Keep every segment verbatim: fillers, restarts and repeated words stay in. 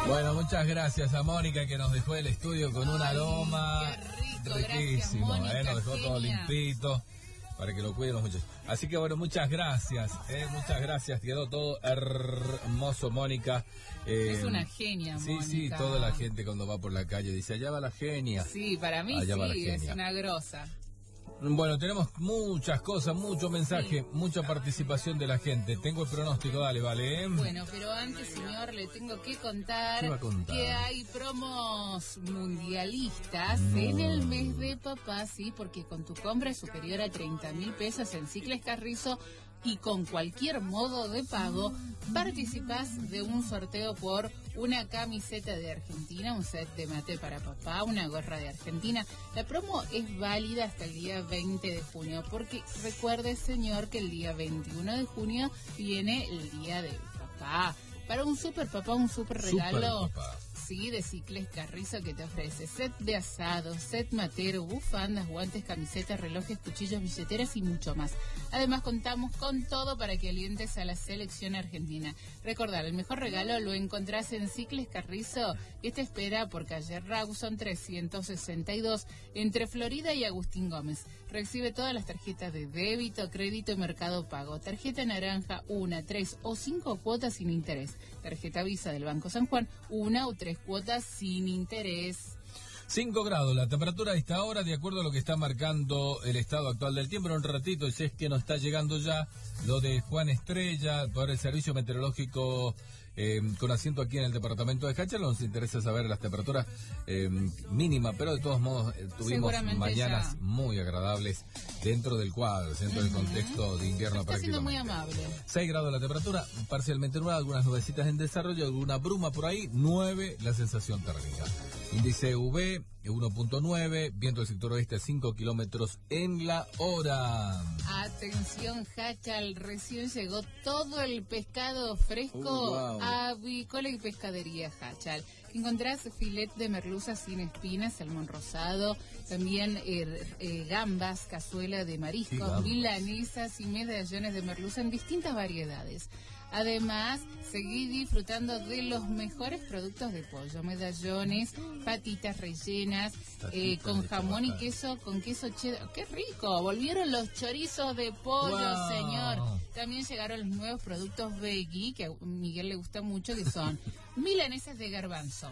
Bueno, muchas gracias a Mónica que nos dejó el estudio con un aroma rico, riquísimo, gracias, Mónica, eh, nos dejó todo genia. limpito para que lo cuiden los muchachos. Así que bueno, muchas gracias, eh, muchas gracias, quedó todo hermoso, Mónica. Eh, Es una genia, sí, Mónica. Sí, toda la gente cuando va por la calle dice, allá va la genia. Sí, para mí Allá va la sí, es genia. una grosa. Bueno, tenemos muchas cosas, mucho mensaje, Sí. mucha participación de la gente. Tengo el pronóstico, dale, vale. ¿eh? Bueno, pero antes, señor, le tengo que contar, ¿Qué va a contar? que hay promos mundialistas No. en el mes de papá, sí, porque con tu compra superior a treinta mil pesos en Cicles Carrizo y con cualquier modo de pago, participás de un sorteo por una camiseta de Argentina, un set de mate para papá, una gorra de Argentina. La promo es válida hasta el día veinte de junio, porque recuerde, señor, que el día veintiuno de junio viene el día de papá. Para un super papá, un super regalo. Super papá. Sí, de Cicles Carrizo, que te ofrece set de asado, set matero, bufandas, guantes, camisetas, relojes, cuchillos, billeteras y mucho más. Además, contamos con todo para que alientes a la selección argentina. Recordar, el mejor regalo lo encontrás en Cicles Carrizo, que te espera por calle Rawson trescientos sesenta y dos, entre Florida y Agustín Gómez. Recibe todas las tarjetas de débito, crédito y Mercado Pago. Tarjeta naranja, una, tres o cinco cuotas sin interés. Tarjeta Visa del Banco San Juan, una o tres cuotas sin interés. cinco grados, la temperatura a esta hora, de acuerdo a lo que está marcando el estado actual del tiempo. En un ratito, si es que nos está llegando ya lo de Juan Estrella por el Servicio Meteorológico eh, con asiento aquí en el departamento de Jáchal. Nos interesa saber las temperaturas eh, mínimas, pero de todos modos eh, tuvimos Seguramente mañanas ya. muy agradables dentro del cuadro, dentro del contexto de invierno Está siendo muy prácticamente. amable. seis grados la temperatura, parcialmente nublada, algunas nubecitas en desarrollo, alguna bruma por ahí, nueve la sensación térmica. Índice U V uno punto nueve, viento del sector oeste a cinco kilómetros en la hora. Atención, Jáchal, recién llegó todo el pescado fresco Oh, wow. a Avícola y Pescadería Jáchal. Encontrás filet de merluza sin espinas, salmón rosado, también eh, eh, gambas, cazuela de Sí, mariscos, gambas. milanesas y medallones de merluza en distintas variedades. Además, seguí disfrutando de los mejores productos de pollo, medallones, patitas rellenas, eh, Patitas con de jamón y tomate. queso, con queso cheddar. ¡Qué rico! Volvieron los chorizos de pollo, Wow. señor. También llegaron los nuevos productos veggie, que a Miguel le gusta mucho, que son milanesas de garbanzo,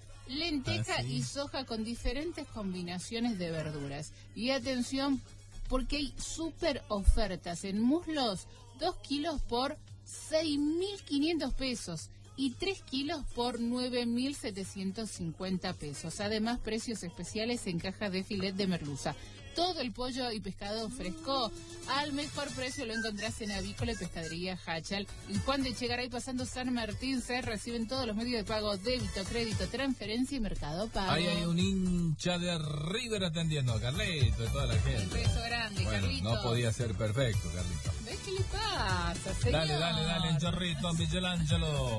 lenteja Ah, sí. y soja con diferentes combinaciones de verduras. Y atención, porque hay súper ofertas en muslos, dos kilos por seis mil quinientos pesos y tres kilos por nueve mil setecientos cincuenta pesos. Además, precios especiales en caja de filet de merluza. Todo el pollo y pescado fresco al mejor precio lo encontrás en Avícola y Pescadería Jáchal. Y Juan de Chegaray pasando San Martín se reciben todos los medios de pago: débito, crédito, transferencia y Mercado Pago. Ahí hay un hincha de River atendiendo, Carlito y toda la El gente. beso grande, Bueno, Carlitos. no podía ser perfecto, Carlito. ¿Ves qué le pasa, señor? Dale, dale, dale, chorrito, Michelangelo.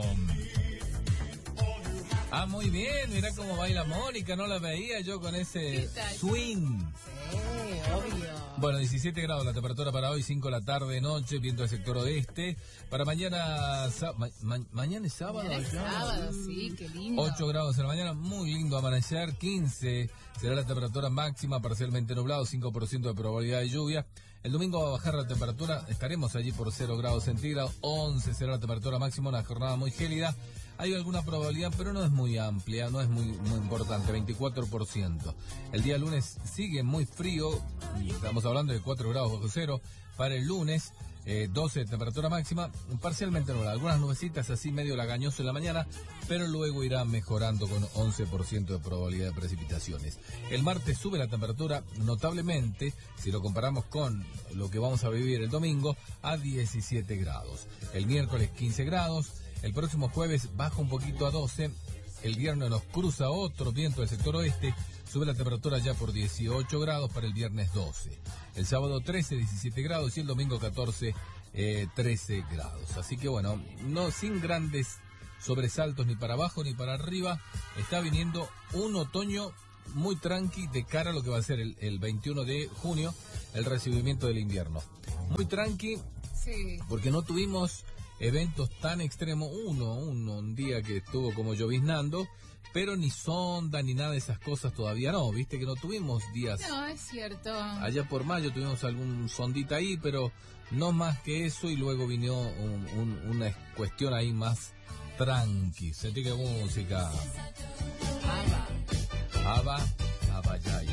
Ah, muy bien, mirá cómo baila Mónica, no la veía yo con ese ¿Qué tal? swing. Sí, obvio. Bueno, diecisiete grados la temperatura para hoy, cinco de la tarde, noche, viento del sector oeste. Para mañana, sa- ma- ma- mañana es sábado. Mañana es ya. sábado, sí, qué lindo. ocho grados en la mañana, muy lindo amanecer, quince será la temperatura máxima, parcialmente nublado, cinco por ciento de probabilidad de lluvia. El domingo va a bajar la temperatura, estaremos allí por cero grados centígrados, once será la temperatura máxima, una jornada muy gélida. Hay alguna probabilidad, pero no es muy amplia, no es muy, muy importante, veinticuatro por ciento. El día lunes sigue muy frío, y estamos hablando de cuatro grados bajo cero. Para el lunes, eh, doce de temperatura máxima, parcialmente nublada. Algunas nubecitas así medio lagañoso en la mañana, pero luego irá mejorando con once por ciento de probabilidad de precipitaciones. El martes sube la temperatura notablemente, si lo comparamos con lo que vamos a vivir el domingo, a diecisiete grados. El miércoles quince grados. El próximo jueves baja un poquito a doce, el viernes nos cruza otro viento del sector oeste, sube la temperatura ya por dieciocho grados para el viernes doce. El sábado trece, diecisiete grados y el domingo catorce, eh, trece grados. Así que bueno, no sin grandes sobresaltos ni para abajo ni para arriba, está viniendo un otoño muy tranqui de cara a lo que va a ser el, el veintiuno de junio, el recibimiento del invierno. Muy tranqui Sí. porque no tuvimos eventos tan extremos. Uno, uno, un día que estuvo como lloviznando, pero ni sonda ni nada de esas cosas todavía no, viste que no tuvimos días. No, es cierto. Allá por mayo tuvimos algún sondita ahí, pero no más que eso, y luego vino un, un, una cuestión ahí más tranqui. Sentí que música. Aba. Aba, Abayay.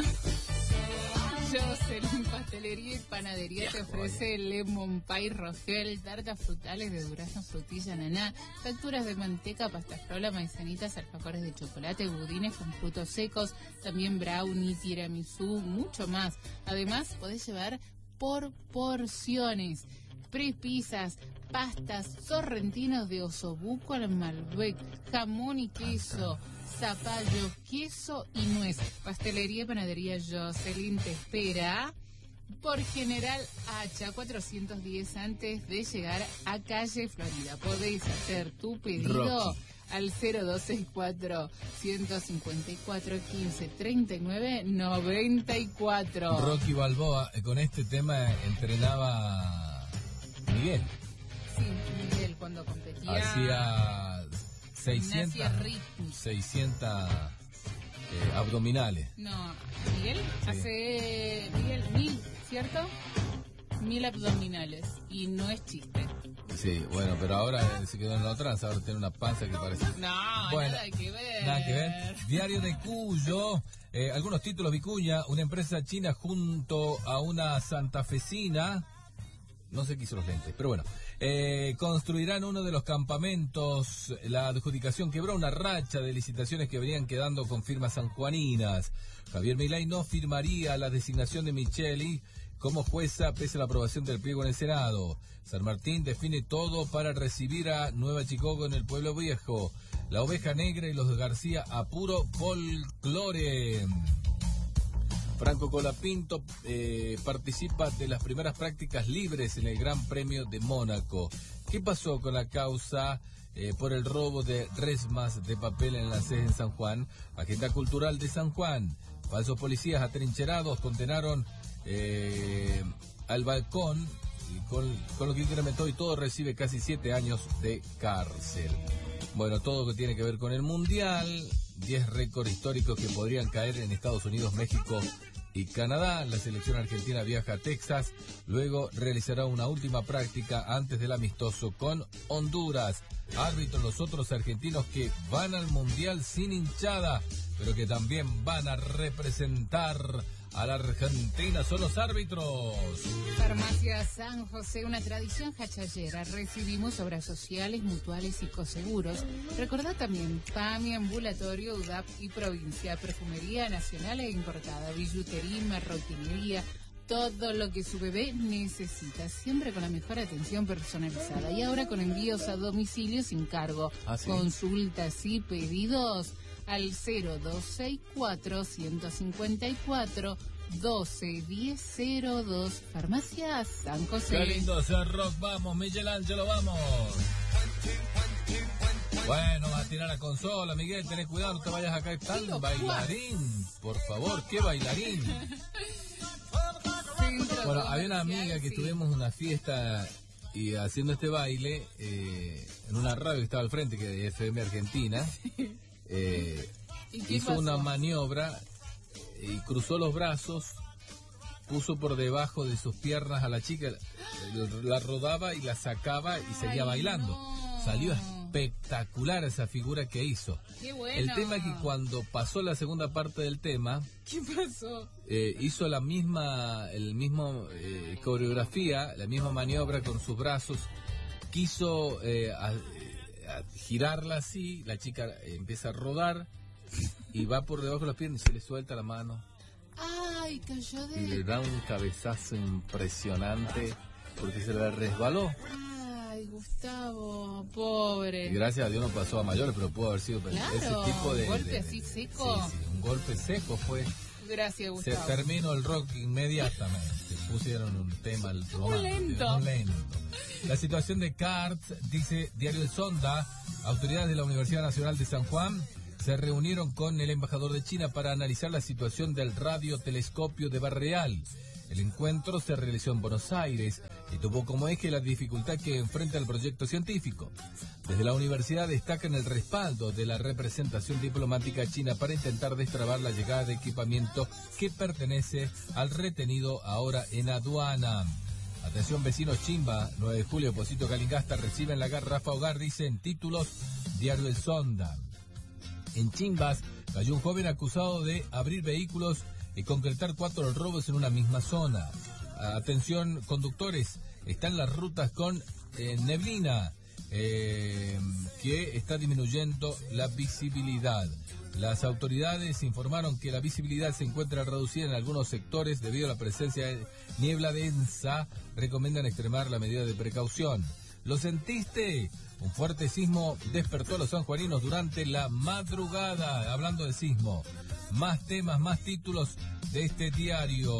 Jocelyn Pastelería y Panadería te ofrece lemon pie, rogel, tartas frutales de durazno, frutilla, ananá, facturas de manteca, pasta frola, maizenitas, alfajores de chocolate, budines con frutos secos, también brownie, tiramisú, mucho más. Además, podés llevar por porciones, pre-pizzas, pastas, sorrentinos de osobuco al Malbec, jamón y queso, zapallo, queso y nuez. Pastelería y Panadería Jocelyn te espera por General Hacha cuatrocientos diez antes de llegar a Calle Florida. Podéis hacer tu pedido Rocky. al cero dos seis cuatro, ciento cincuenta y cuatro, quince, treinta y nueve, noventa y cuatro. Rocky Balboa, eh, con este tema entrenaba Miguel. Sí, Miguel cuando competía. Hacía seiscientos, Ignacia Ritmos. seiscientos eh, abdominales. No, Miguel Sí. hace Miguel mil, ¿cierto? Mil abdominales y no es chiste. Sí, bueno, pero ahora se quedó en la otra, ahora tiene una panza que parece... No, Bueno, nada que ver. Nada que ver. Diario de Cuyo, eh, algunos títulos: Vicuña, una empresa china junto a una santafesina, no sé qué hizo los lentes, pero bueno, eh, construirán uno de los campamentos. La adjudicación quebró una racha de licitaciones que venían quedando con firmas sanjuaninas. Javier Milei no firmaría la designación de Micheli como jueza pese a la aprobación del pliego en el Senado. San Martín define todo para recibir a Nueva Chicago en el Pueblo Viejo. La Oveja Negra y los García a puro folclore. Franco Colapinto eh, participa de las primeras prácticas libres en el Gran Premio de Mónaco. ¿Qué pasó con la causa eh, por el robo de resmas de papel en la sede en San Juan? Agenda cultural de San Juan. Falsos policías atrincherados condenaron eh, al balcón y con, con lo que incrementó, y todo recibe casi siete años de cárcel. Bueno, todo lo que tiene que ver con el Mundial, diez récords históricos que podrían caer en Estados Unidos, México y Canadá. La selección argentina viaja a Texas, luego realizará una última práctica antes del amistoso con Honduras. Árbitros los otros argentinos que van al Mundial sin hinchada, pero que también van a representar a la Argentina, son los árbitros. Farmacia San José, una tradición jachallera. Recibimos obras sociales, mutuales y coseguros. Recordá también PAMI, ambulatorio, U D A P y provincia, perfumería nacional e importada, billutería, marroquinería, todo lo que su bebé necesita, siempre con la mejor atención personalizada. Y ahora con envíos a domicilio sin cargo. ¿Ah, sí? Consultas y pedidos al cero dos seis cuatro, ciento cincuenta y cuatro, doce diez cero dos. Farmacia San José. Qué lindo ese rock, vamos, Miguel Ángelo, vamos. Bueno, va a tirar la consola, Miguel, tenés cuidado, no te vayas a caer tan bailarín, por favor, qué bailarín. Bueno, había una amiga que tuvimos una fiesta y haciendo este baile eh, en una radio que estaba al frente, que de F M Argentina. Eh, hizo pasó? una maniobra y cruzó los brazos, puso por debajo de sus piernas a la chica, la rodaba y la sacaba y seguía Ay, bailando. No. Salió espectacular esa figura que hizo. Qué bueno. El tema es que cuando pasó la segunda parte del tema, ¿Qué pasó? eh, hizo la misma, el mismo eh, coreografía, la misma maniobra con sus brazos, quiso eh, a, a girarla así, la chica eh, empieza a rodar y va por debajo de las piernas y se le suelta la mano Ay, cayó de... y le da un cabezazo impresionante porque se le resbaló. Ay, Gustavo, pobre. Y gracias a Dios no pasó a mayores, pero pudo haber sido Claro, ese tipo de... un golpe de- de- así seco. Sí, sí, un golpe seco fue. Gracias, Se Gustavo. terminó el rock inmediatamente. Pusieron un tema al romántico, lento. muy lento. La situación de CART, dice Diario El Sonda, autoridades de la Universidad Nacional de San Juan se reunieron con el embajador de China para analizar la situación del radiotelescopio de Barreal. El encuentro se realizó en Buenos Aires y tuvo como eje la dificultad que enfrenta el proyecto científico. Desde la universidad destacan el respaldo de la representación diplomática china para intentar destrabar la llegada de equipamiento que pertenece al retenido ahora en aduana. Atención vecinos Chimba, nueve de julio, Posito Calingasta, reciben la garrafa hogar, dicen títulos, Diario El Sonda. En Chimbas cayó un joven acusado de abrir vehículos y concretar cuatro robos en una misma zona. Atención conductores, están las rutas con eh, neblina, eh, que está disminuyendo la visibilidad. Las autoridades informaron que la visibilidad se encuentra reducida en algunos sectores debido a la presencia de niebla densa. Recomiendan extremar la medida de precaución. ¿Lo sentiste? Un fuerte sismo despertó a los sanjuaninos durante la madrugada. Hablando de sismo, más temas, más títulos de este diario.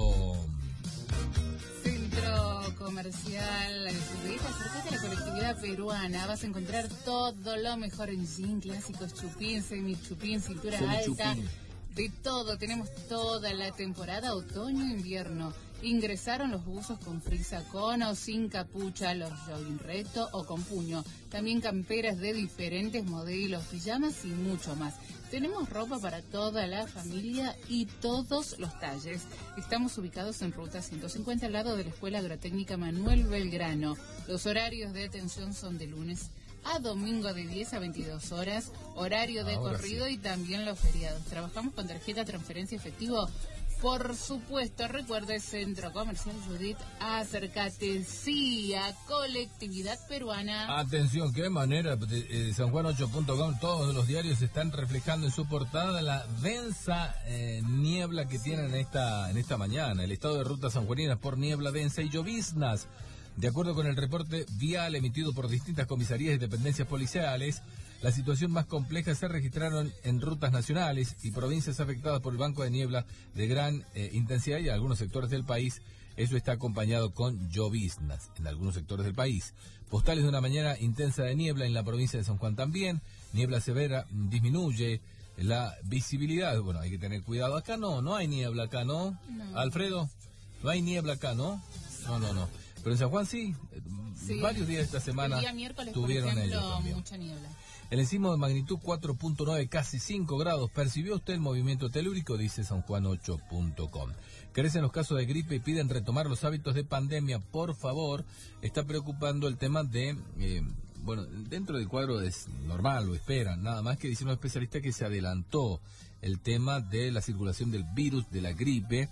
Centro Comercial Surrealista, acercate a la colectividad peruana, vas a encontrar todo lo mejor en jean, clásicos, chupín, semi-chupín, cintura alta, de todo. Tenemos toda la temporada otoño-invierno. Ingresaron los buzos con frisa con o sin capucha, los jogging recto o con puño. También camperas de diferentes modelos, pijamas y mucho más. Tenemos ropa para toda la familia y todos los talles. Estamos ubicados en Ruta ciento cincuenta, al lado de la Escuela Agrotécnica Manuel Belgrano. Los horarios de atención son de lunes a domingo de diez a veintidós horas, horario de Ahora corrido sí. Y también los feriados. Trabajamos con tarjeta, transferencia, efectivo. Por supuesto, recuerde Centro Comercial Judith, acércate, sí, a colectividad peruana. Atención, qué manera, eh, San Juan ocho punto com, todos los diarios están reflejando en su portada la densa eh, niebla que tienen esta, en esta mañana. El estado de rutas sanjuaninas por niebla densa y lloviznas. De acuerdo con el reporte vial emitido por distintas comisarías y dependencias policiales, la situación más compleja se registraron en rutas nacionales y provincias afectadas por el banco de niebla de gran eh, intensidad y en algunos sectores del país. Eso está acompañado con lloviznas en algunos sectores del país. Postales de una mañana intensa de niebla en la provincia de San Juan también. Niebla severa disminuye la visibilidad. Bueno, hay que tener cuidado. Acá no, no hay niebla acá, ¿no? No. Alfredo, no hay niebla acá, ¿no? No, no, no. Pero en San Juan sí, Sí. Varios días de esta semana El día miércoles, tuvieron por ejemplo, ellos también. mucha niebla. El sismo de magnitud cuatro punto nueve, casi cinco grados. ¿Percibió usted el movimiento telúrico? Dice San Juan ocho punto com. Crecen los casos de gripe y piden retomar los hábitos de pandemia. Por favor, está preocupando el tema de... Eh, bueno, dentro del cuadro es normal, lo esperan. Nada más que dice un especialista que se adelantó el tema de la circulación del virus, de la gripe,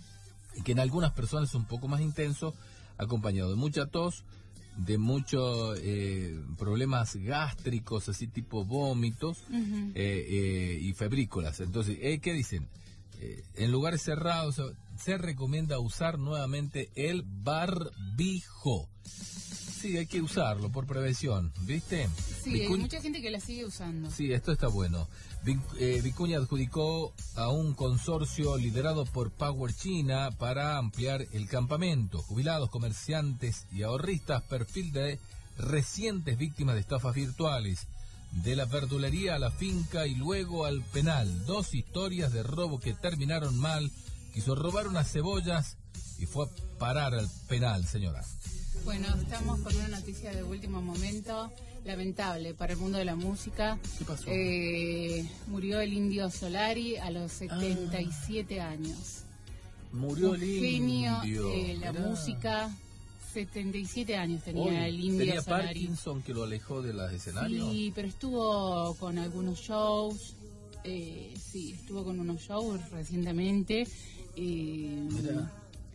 y que en algunas personas es un poco más intenso, acompañado de mucha tos, de muchos eh, problemas gástricos, así tipo vómitos, Uh-huh. eh, eh, y febrícolas. Entonces, eh, ¿qué dicen? Eh, en lugares cerrados se recomienda usar nuevamente el barbijo. Sí, hay que usarlo por prevención, ¿viste? Sí, Vicuña, hay mucha gente que la sigue usando. sí, esto está bueno. Vic, eh, Vicuña adjudicó a un consorcio liderado por Power China para ampliar el campamento. Jubilados, comerciantes y ahorristas, perfil de recientes víctimas de estafas virtuales. De la verdulería a la finca y luego al penal. Dos historias de robo que terminaron mal. Quiso robar unas cebollas y fue a parar al penal, señora. Bueno, estamos con una noticia de último momento, lamentable para el mundo de la música. ¿Qué pasó? Eh, murió el Indio Solari a los setenta y siete años. Murió Un el genio indio. de la Mirá. música. setenta y siete años tenía Hoy, el Indio ¿tenía Solari. Parkinson que lo alejó de los escenarios? Sí, pero estuvo con algunos shows. Eh, sí, estuvo con unos shows recientemente. Eh, Mirá.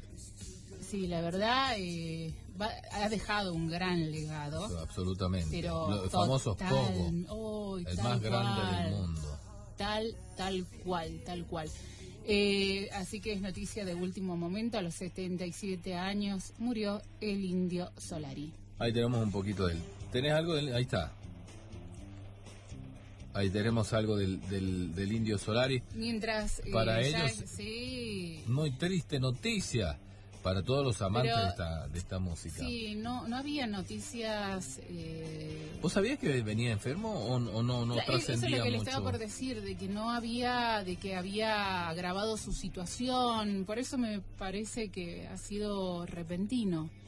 Sí, la verdad, eh, va- ha dejado un gran legado. Absolutamente. Pero Los famosos total, Pogo, oh, el tal más grande cual, del mundo. Tal, tal cual, tal cual. Eh, así que es noticia de último momento, a los setenta y siete años murió el Indio Solari. Ahí tenemos un poquito de él. ¿Tenés algo de él? Ahí está. Ahí tenemos algo del, del, del Indio Solari. Mientras eh, Para ya- ellos- sí, Muy triste noticia para todos los amantes Pero- de esta de esta música. sí, no, no había noticias eh, ¿Vos sabías que venía enfermo o, o no, no Claro, eso trascendía es lo que le mucho? estaba por decir, de que no había, de que había agravado su situación, por eso me parece que ha sido repentino.